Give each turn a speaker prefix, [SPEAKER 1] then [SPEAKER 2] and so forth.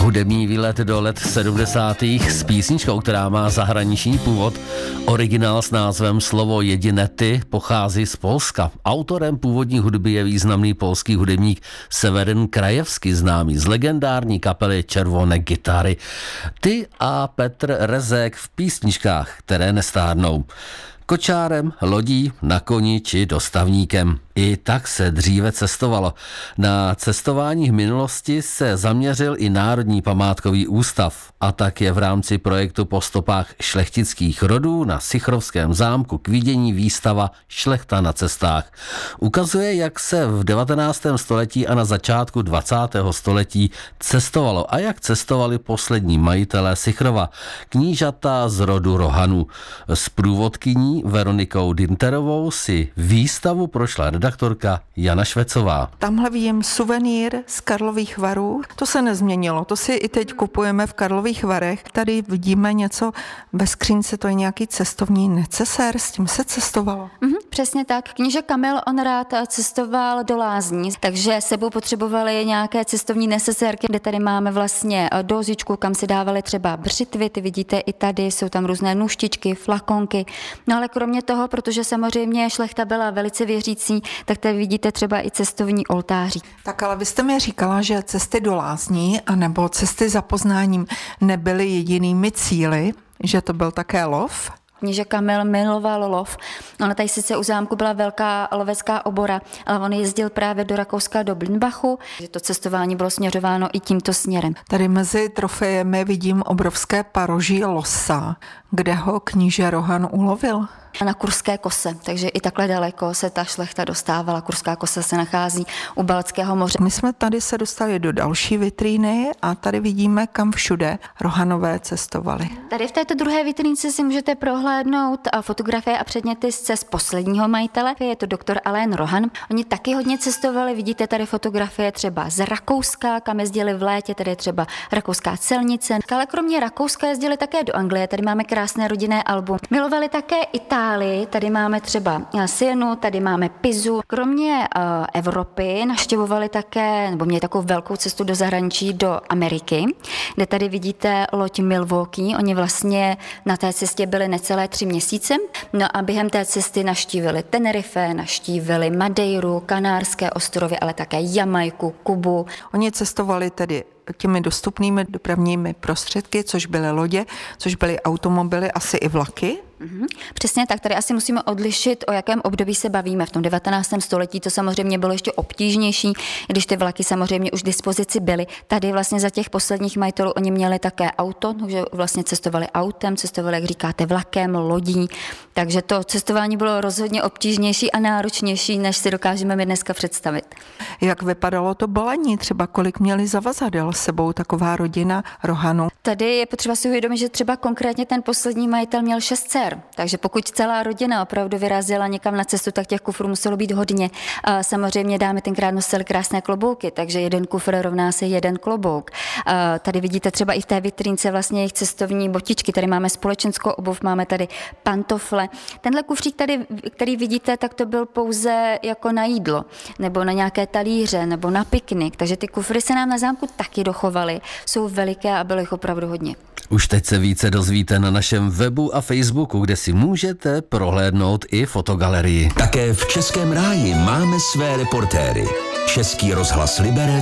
[SPEAKER 1] Hudební výlet do let 70. s písničkou, která má zahraniční původ. Originál s názvem Slovo jediné ty pochází z Polska. Autorem původní hudby je významný polský hudebník Seweryn Krajewski, známý z legendární kapely Červoné gitary. Ty a Petr Rezek v písničkách, které nestárnou. Kočárem, lodí, na koni či dostavníkem. I tak se dříve cestovalo. Na cestování v minulosti se zaměřil i Národní památkový ústav a tak je v rámci projektu Po stopách šlechtických rodů na Sichrovském zámku k vidění výstava Šlechta na cestách. Ukazuje, jak se v 19. století a na začátku 20. století cestovalo a jak cestovali poslední majitelé Sichrova, knížata z rodu Rohanů. S průvodkyní Veronikou Dinterovou si výstavu prošla redaktorka Jana Švecová.
[SPEAKER 2] Tamhle vidím suvenýr z Karlových Varů. To se nezměnilo, to si i teď kupujeme v Karlových Varech. Tady vidíme něco ve skřínce, to je nějaký cestovní necesér, s tím se cestovalo.
[SPEAKER 3] Přesně tak. Kníže Kamil, on rád cestoval do lázní, takže sebou potřebovali nějaké cestovní nesesérky, kde tady máme vlastně dozičku, kam si dávali třeba břitvy, ty vidíte i tady, jsou tam různé nůžtičky, flakonky. No ale kromě toho, protože samozřejmě šlechta byla velice věřící, tak tady vidíte třeba i cestovní oltáří.
[SPEAKER 2] Tak ale vy jste mi říkala, že cesty do lázní anebo cesty za poznáním nebyly jedinými cíli, že to byl také lov?
[SPEAKER 3] Kníže Kamil miloval lov. Ona tady sice u zámku byla velká lovecká obora, ale on jezdil právě do Rakouska, do Blindbachu, že to cestování bylo směřováno i tímto směrem.
[SPEAKER 2] Tady mezi trofejemi vidím obrovské paroží losa, kde ho kníže Rohan ulovil.
[SPEAKER 3] Na Kurské kose, takže i takhle daleko se ta šlechta dostávala. Kurská kosa se nachází u Balackého moře.
[SPEAKER 2] My jsme tady se dostali do další vitríny a tady vidíme, kam všude Rohanové cestovali.
[SPEAKER 3] Tady v této druhé vitrínce si můžete prohlédnout fotografie a předměty z cest posledního majitele. Je to doktor Alain Rohan. Oni taky hodně cestovali, vidíte tady fotografie třeba z Rakouska, kam jezdili v létě, tady je třeba rakouská celnice. Ale kromě Rakouska jezdili také do Anglie, tady máme krásné rodinné album. Milovali také Itálii, tady máme třeba Sienu, tady máme Pizu. Kromě Evropy navštěvovali také, nebo měli takovou velkou cestu do zahraničí, do Ameriky, kde tady vidíte loď Milwaukee. Oni vlastně na té cestě byli necelé 3 měsíce. No a během té cesty navštívili Tenerife, navštívili Madeiru, Kanárské ostrovy, ale také Jamajku, Kubu.
[SPEAKER 2] Oni cestovali tedy těmi dostupnými dopravními prostředky, což byly lodě, což byly automobily, asi i vlaky.
[SPEAKER 3] Přesně tak, tady asi musíme odlišit, o jakém období se bavíme. V tom 19. století to samozřejmě bylo ještě obtížnější, když ty vlaky samozřejmě už k dispozici byly. Tady vlastně za těch posledních majitelů oni měli také auto, takže vlastně cestovali autem, cestovali, jak říkáte, vlakem, lodí, takže to cestování bylo rozhodně obtížnější a náročnější, než si dokážeme my dneska představit.
[SPEAKER 2] Jak vypadalo to balení, třeba kolik měli zavazadel s sebou taková rodina Rohanů?
[SPEAKER 3] Tady je potřeba si uvědomit, že třeba konkrétně ten poslední majitel měl 6 dcer. Takže pokud celá rodina opravdu vyrazila někam na cestu, tak těch kufrů muselo být hodně. A samozřejmě dámy tenkrát nosily krásné klobouky, takže jeden kufr rovná se jeden klobouk. A tady vidíte třeba i v té vitrínce vlastně jejich cestovní botičky. Tady máme společenskou obuv, máme tady pantofle. Tenhle kufřík tady, který vidíte, tak to byl pouze jako na jídlo, nebo na nějaké talíře, nebo na piknik. Takže ty kufry se nám na zámku taky dochovaly. Jsou veliké a bylo jich opravdu hodně.
[SPEAKER 1] Už teď se více dozvíte na našem webu a Facebooku, kde si můžete prohlédnout i fotogalerii.
[SPEAKER 4] Také v Českém ráji máme své reportéry. Český rozhlas Liberec